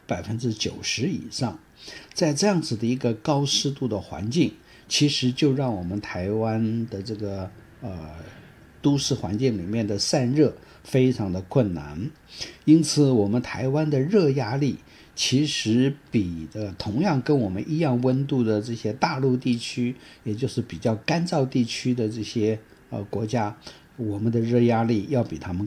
90%以上。在这样子的一个高湿度的环境，其实就让我们台湾的这个都市环境里面的散热非常的困难。因此我们台湾的热压力其实比同样跟我们一样温度的这些大陆地区，也就是比较干燥地区的这些国家，我们的热压力要比他们